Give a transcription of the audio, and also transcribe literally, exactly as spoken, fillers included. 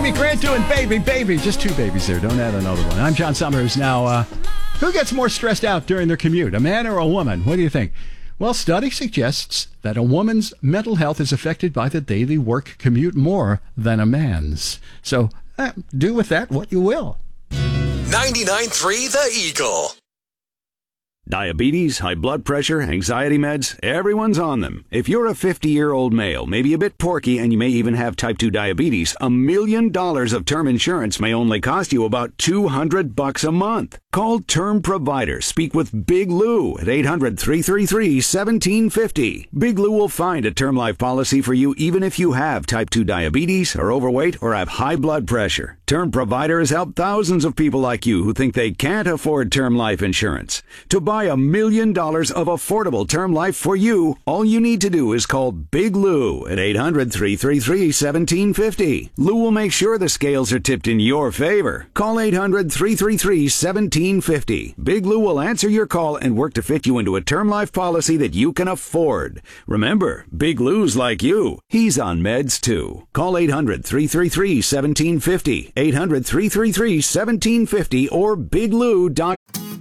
Amy Grant doing Baby, Baby. Just two babies there. Don't add another one. I'm John Summers. Now, uh, who gets more stressed out during their commute, a man or a woman? What do you think? Well, study suggests that a woman's mental health is affected by the daily work commute more than a man's. So uh, do with that what you will. ninety-nine point three The Eagle. Diabetes, high blood pressure, anxiety meds, everyone's on them. If you're a fifty-year-old male, maybe a bit porky, and you may even have type two diabetes, a million dollars of term insurance may only cost you about two hundred bucks a month. Call Term Provider. Speak with Big Lou at eight hundred, three three three, one seven five zero. Big Lou will find a term life policy for you even if you have type two diabetes, are overweight, or have high blood pressure. Term Provider has helped thousands of people like you who think they can't afford term life insurance. To buy a million dollars of affordable term life for you, all you need to do is call Big Lou at eight hundred, three three three, one seven five zero. Lou will make sure the scales are tipped in your favor. Call eight hundred, three three three, one seven five zero. Big Lou will answer your call and work to fit you into a term life policy that you can afford. Remember, Big Lou's like you. He's on meds too. Call eight hundred, three three three, one seven five zero. eight hundred, three three three, one seven five zero or biglou dot com.